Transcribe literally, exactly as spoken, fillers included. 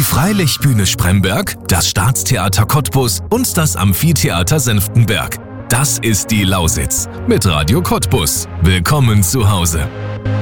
Die Freilichtbühne Spremberg, das Staatstheater Cottbus und das Amphitheater Senftenberg. Das ist die Lausitz mit Radio Cottbus. Willkommen zu Hause.